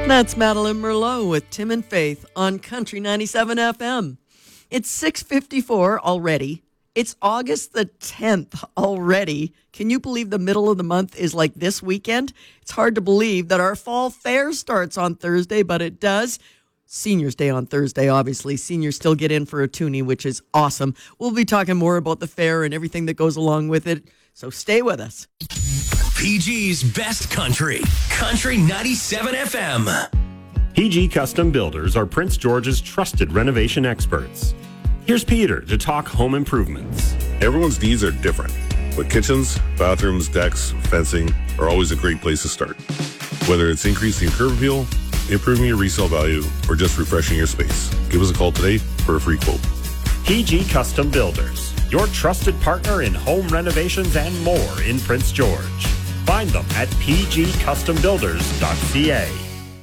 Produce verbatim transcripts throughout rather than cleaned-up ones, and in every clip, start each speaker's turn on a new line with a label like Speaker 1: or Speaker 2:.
Speaker 1: That's Madeline Merlot with Tim and Faith on Country ninety-seven F M. It's six fifty-four already. It's August the tenth already. Can you believe the middle of the month is like this weekend? It's hard to believe that our fall fair starts on Thursday, but it does. Seniors Day on Thursday, obviously. Seniors still get in for a toonie, which is awesome. We'll be talking more about the fair and everything that goes along with it, so stay with us.
Speaker 2: P G's Best Country, Country ninety-seven F M.
Speaker 3: P G Custom Builders are Prince George's trusted renovation experts. Here's Peter to talk home improvements.
Speaker 4: Everyone's needs are different, but kitchens, bathrooms, decks, fencing are always a great place to start. Whether it's increasing curb appeal, improving your resale value, or just refreshing your space, give us a call today for a free quote.
Speaker 3: P G Custom Builders, your trusted partner in home renovations and more in Prince George. Find them at p g custom builders dot c a.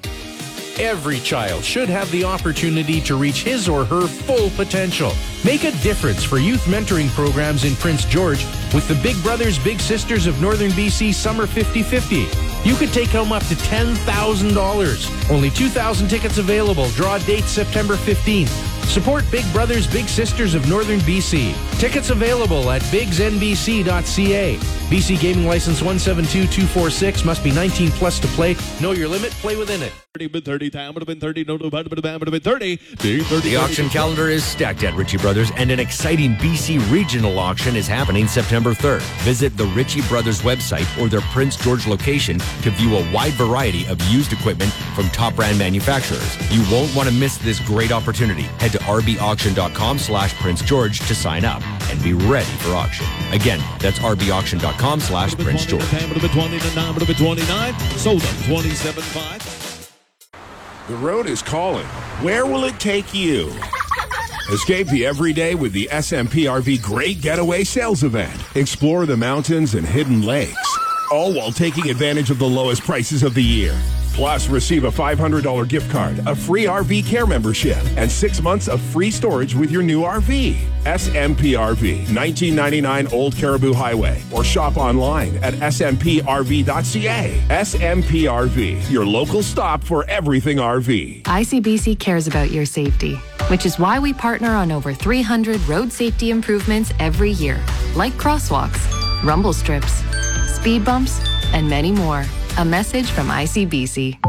Speaker 5: Every child should have the opportunity to reach his or her full potential. Make a difference for youth mentoring programs in Prince George with the Big Brothers Big Sisters of Northern B C Summer fifty fifty. You could take home up to ten thousand dollars. Only two thousand tickets available. Draw date September fifteenth. Support Big Brothers Big Sisters of Northern B C. Tickets available at bigs n b c dot c a. B C Gaming License one seven two two four six. Must be nineteen plus to play. Know your limit. Play within it.
Speaker 6: thirty, time would have been thirty, no, no, would have been thirty.
Speaker 2: The auction calendar is stacked at Ritchie Brothers, and an exciting B C regional auction is happening September third. Visit the Ritchie Brothers website or their Prince George location to view a wide variety of used equipment from top brand manufacturers. You won't want to miss this great opportunity. Head to r b auction dot com slash Prince George to sign up and be ready for auction. Again, that's r b auction dot com slash Prince George.
Speaker 6: Would have been twenty-nine, would have been twenty-nine. Sold them twenty-seven five.
Speaker 7: The road is calling. Where will it take you? Escape the everyday with the S M P R V Great Getaway Sales Event. Explore the mountains and hidden lakes, all while taking advantage of the lowest prices of the year. Plus, receive a five hundred dollars gift card, a free R V care membership, and six months of free storage with your new R V. S M P R V, nineteen ninety-nine Old Caribou Highway, or shop online at s m p r v dot c a. S M P R V, your local stop for everything R V.
Speaker 8: I C B C cares about your safety, which is why we partner on over three hundred road safety improvements every year, like crosswalks, rumble strips, speed bumps, and many more. A message from I C B C.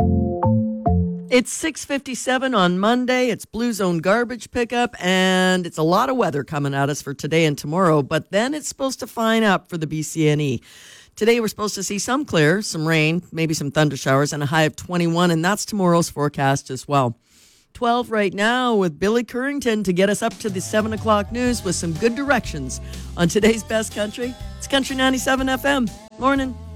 Speaker 1: It's six fifty-seven on Monday. It's Blue Zone garbage pickup, and it's a lot of weather coming at us for today and tomorrow, but then it's supposed to fine up for the B C N E. Today we're supposed to see some clear, some rain, maybe some thunder showers, and a high of twenty-one, and that's tomorrow's forecast as well. twelve right now with Billy Currington to get us up to the seven o'clock news with some good directions on today's Best Country. It's Country ninety-seven F M. Morning.